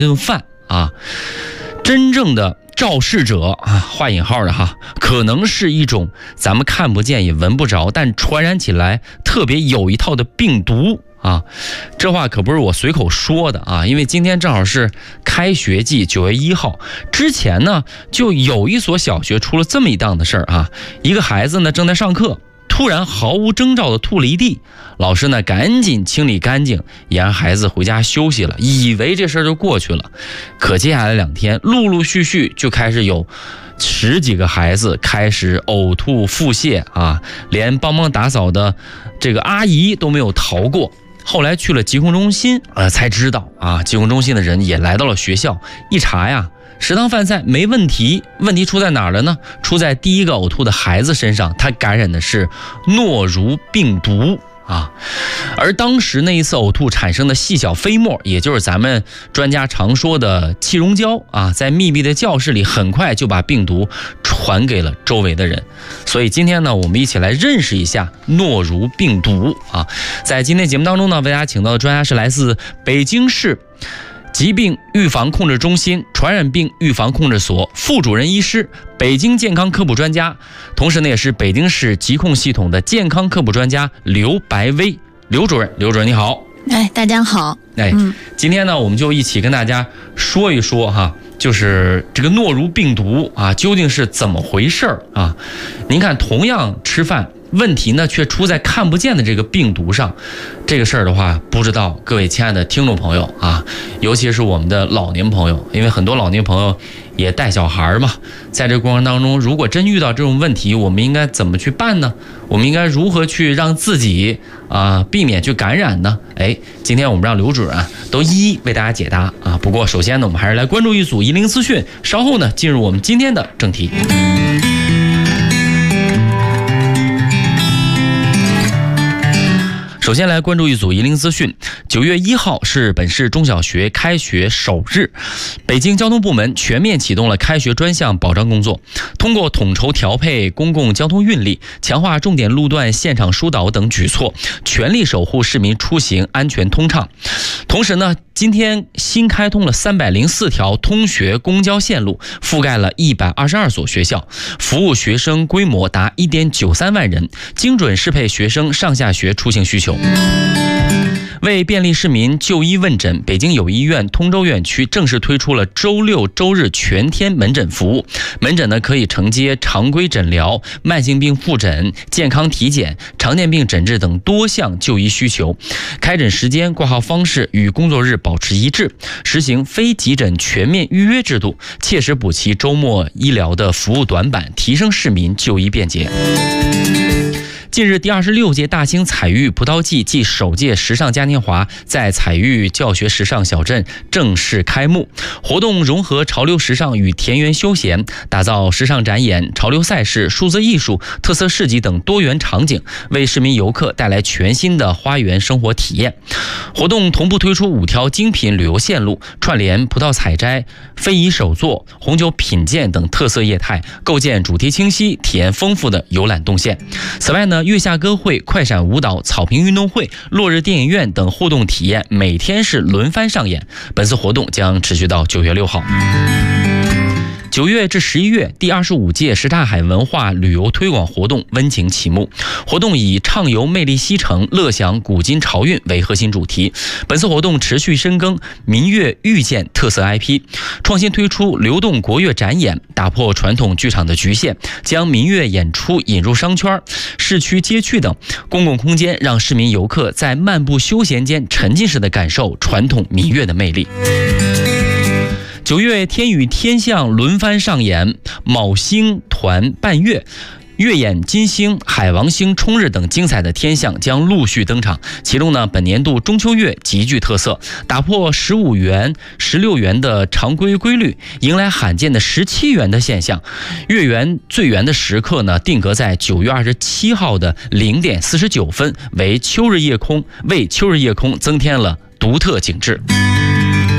顿饭啊。真正的肇事者啊，画引号的哈，可能是一种咱们看不见也闻不着，但传染起来特别有一套的病毒啊。这话可不是我随口说的啊，因为今天正好是开学季，9月1号。之前呢，就有一所小学出了这么一档的事儿啊，一个孩子呢正在上课，突然毫无征兆的吐了一地，老师呢赶紧清理干净，也让孩子回家休息了，以为这事儿就过去了。可接下来2天，陆陆续续就开始有10几个孩子开始呕吐腹泻啊，连帮忙打扫的这个阿姨都没有逃过。后来去了疾控中心才知道啊，疾控中心的人也来到了学校，一查呀，食堂饭菜没问题，问题出在哪儿了呢？出在第一个呕吐的孩子身上，他感染的是诺如病毒啊。而当时那一次呕吐产生的细小飞沫，也就是咱们专家常说的气溶胶啊，在密闭的教室里很快就把病毒传给了周围的人。所以今天呢，我们一起来认识一下诺如病毒啊。在今天节目当中呢，为大家请到的专家是来自北京市疾病预防控制中心传染病预防控制所副主任医师，北京健康科普专家，同时呢也是北京市疾控系统的健康科普专家刘白薇。刘主任你好。 大家好。 今天呢我们就一起跟大家说一说哈，就是这个诺如病毒啊究竟是怎么回事啊？您看，同样吃饭，问题呢却出在看不见的这个病毒上。这个事儿的话，不知道各位亲爱的听众朋友啊，尤其是我们的老年朋友，因为很多老年朋友也带小孩嘛，在这过程当中，如果真遇到这种问题，我们应该怎么去办呢？我们应该如何去让自己避免去感染呢？今天我们让刘主任都一一为大家解答啊。不过首先呢，我们还是来关注一组10资讯，稍后呢进入我们今天的正题。首先来关注一组10资讯。9月1号是本市中小学开学首日，北京交通部门全面启动了开学专项保障工作，通过统筹调配公共交通运力，强化重点路段现场疏导等举措，全力守护市民出行安全通畅。同时呢，今天新开通了304条通学公交线路，覆盖了122所学校，服务学生规模达1.93万人，精准适配学生上下学出行需求。为便利市民就医问诊，北京友谊医院通州院区正式推出了周六周日全天门诊服务。门诊呢可以承接常规诊疗、慢性病复诊、健康体检、常见病诊治等多项就医需求。开诊时间、挂号方式与工作日保持一致，实行非急诊全面预约制度，切实补齐周末医疗的服务短板，提升市民就医便捷。近日，第26届大兴彩玉葡萄季暨首届时尚嘉年华在彩玉教学时尚小镇正式开幕。活动融合潮流时尚与田园休闲，打造时尚展演、潮流赛事、数字艺术、特色市集等多元场景，为市民游客带来全新的花园生活体验。活动同步推出5条精品旅游线路，串联葡萄采摘、非遗手作、红酒品鉴等特色业态，构建主题清晰、体验丰富的游览动线。此外呢，月下歌会、快闪舞蹈、草坪运动会、落日电影院等互动体验每天是轮番上演。本次活动将持续到9月6号。9月至11月，第25届什刹海文化旅游推广活动温情启幕。活动以畅游魅力西城、乐享古今潮韵为核心主题。本次活动持续深耕民乐遇见特色 IP， 创新推出流动国乐展演，打破传统剧场的局限，将民乐演出引入商圈、市区街区等公共空间，让市民游客在漫步休闲间沉浸式的感受传统民乐的魅力。9月，天宇天象轮番上演，卯星团伴月、月演金星、海王星冲日等精彩的天象将陆续登场。其中呢，本年度中秋月极具特色，打破15元、16元的常规规律，迎来罕见的17元的现象。月圆最圆的时刻呢，定格在9月27号的0点49分，为秋日夜空，为秋日夜空增添了独特景致。